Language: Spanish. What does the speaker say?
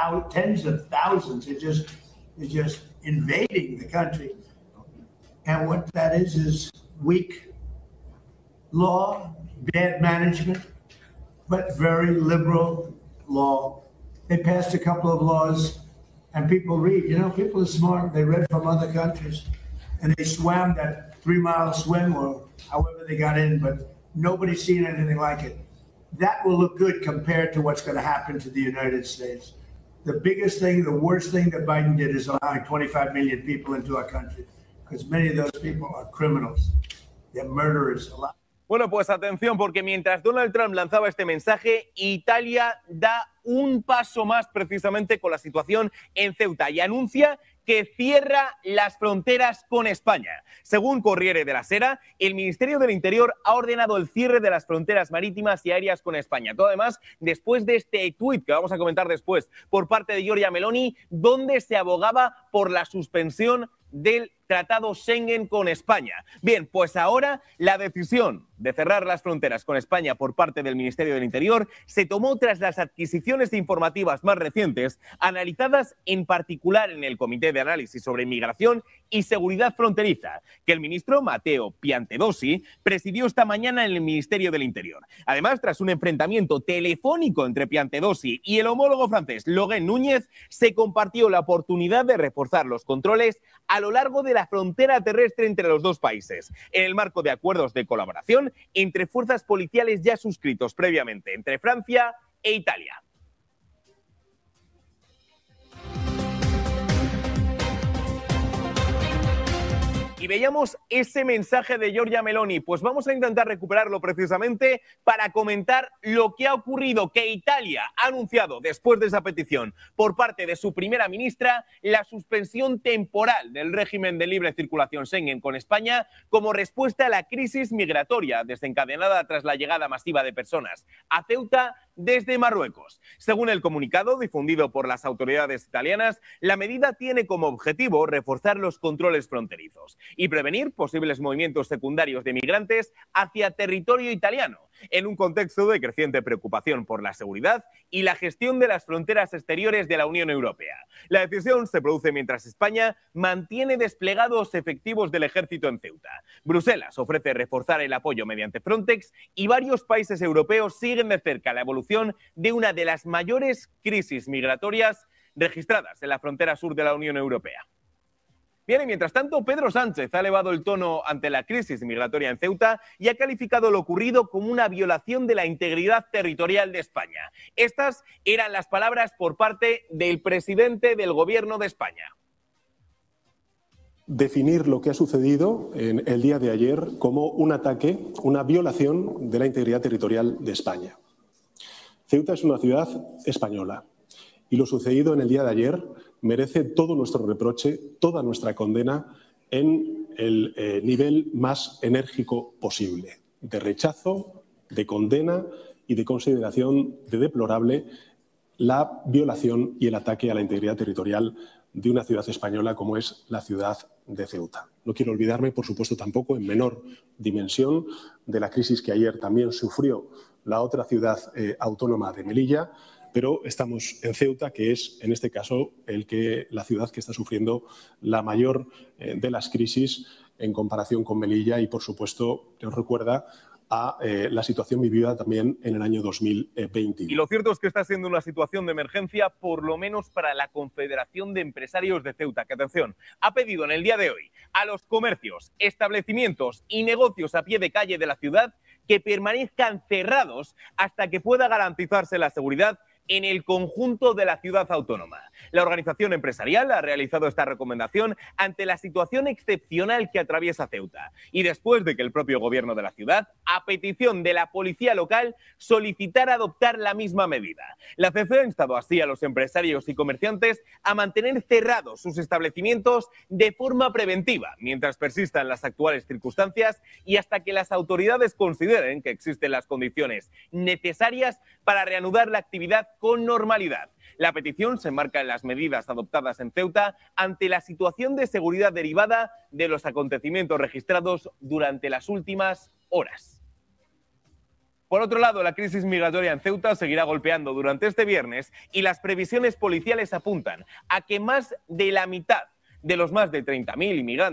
tens of thousands are just invading the country. And what that is weak law, bad management, but very liberal law. They passed a couple of laws, and people read. You know, people are smart. They read from other countries, and they swam that 3-mile swim or however they got in, but nobody's seen anything like it. That will look good compared to what's going to happen to the United States. The biggest thing, the worst thing that Biden did is allowing 25 million people into our country, because many of those people are criminals. They're murderers. Bueno, pues atención, porque mientras Donald Trump lanzaba este mensaje, Italia da un paso más precisamente con la situación en Ceuta y anuncia que cierra las fronteras con España. Según Corriere della Sera, el Ministerio del Interior ha ordenado el cierre de las fronteras marítimas y aéreas con España. Todo además después de este tuit que vamos a comentar después por parte de Giorgia Meloni, donde se abogaba por la suspensión del Tratado Schengen con España. Bien, pues ahora la decisión de cerrar las fronteras con España por parte del Ministerio del Interior se tomó tras las adquisiciones informativas más recientes, analizadas en particular en el Comité de Análisis sobre Migración y Seguridad Fronteriza, que el ministro Matteo Piantedosi presidió esta mañana en el Ministerio del Interior. Además, tras un enfrentamiento telefónico entre Piantedosi y el homólogo francés Laurent Núñez, se compartió la oportunidad de reforzar los controles a lo largo de la frontera terrestre entre los dos países, en el marco de acuerdos de colaboración entre fuerzas policiales ya suscritos previamente entre Francia e Italia. Y veíamos ese mensaje de Giorgia Meloni, pues vamos a intentar recuperarlo precisamente para comentar lo que ha ocurrido, que Italia ha anunciado después de esa petición por parte de su primera ministra la suspensión temporal del régimen de libre circulación Schengen con España como respuesta a la crisis migratoria desencadenada tras la llegada masiva de personas a Ceuta desde Marruecos. Según el comunicado difundido por las autoridades italianas, la medida tiene como objetivo reforzar los controles fronterizos y prevenir posibles movimientos secundarios de migrantes hacia territorio italiano, en un contexto de creciente preocupación por la seguridad y la gestión de las fronteras exteriores de la Unión Europea. La decisión se produce mientras España mantiene desplegados efectivos del ejército en Ceuta. Bruselas ofrece reforzar el apoyo mediante Frontex y varios países europeos siguen de cerca la evolución de una de las mayores crisis migratorias registradas en la frontera sur de la Unión Europea. Bien, y mientras tanto, Pedro Sánchez ha elevado el tono ante la crisis migratoria en Ceuta y ha calificado lo ocurrido como una violación de la integridad territorial de España. Estas eran las palabras por parte del presidente del Gobierno de España. Definir lo que ha sucedido en el día de ayer como un ataque, una violación de la integridad territorial de España. Ceuta es una ciudad española y lo sucedido en el día de ayer merece todo nuestro reproche, toda nuestra condena en el nivel más enérgico posible, de rechazo, de condena y de consideración de deplorable la violación y el ataque a la integridad territorial de una ciudad española como es la ciudad de Ceuta. No quiero olvidarme, por supuesto, tampoco en menor dimensión de la crisis que ayer también sufrió la otra ciudad autónoma de Melilla, pero estamos en Ceuta, que es, en este caso, la ciudad que está sufriendo la mayor de las crisis en comparación con Melilla y, por supuesto, nos recuerda a la situación vivida también en el año 2021. Y lo cierto es que está siendo una situación de emergencia, por lo menos para la Confederación de Empresarios de Ceuta, que, atención, ha pedido en el día de hoy a los comercios, establecimientos y negocios a pie de calle de la ciudad que permanezcan cerrados hasta que pueda garantizarse la seguridad en el conjunto de la ciudad autónoma. La organización empresarial ha realizado esta recomendación ante la situación excepcional que atraviesa Ceuta y después de que el propio gobierno de la ciudad, a petición de la policía local, solicitara adoptar la misma medida. La CC ha instado así a los empresarios y comerciantes a mantener cerrados sus establecimientos de forma preventiva mientras persistan las actuales circunstancias y hasta que las autoridades consideren que existen las condiciones necesarias para reanudar la actividad con normalidad. La petición se enmarca en las medidas adoptadas en Ceuta ante la situación de seguridad derivada de los acontecimientos registrados durante las últimas horas. Por otro lado, la crisis migratoria en Ceuta seguirá golpeando durante este viernes y las previsiones policiales apuntan a que más de la mitad de los más de 30.000 inmigrantes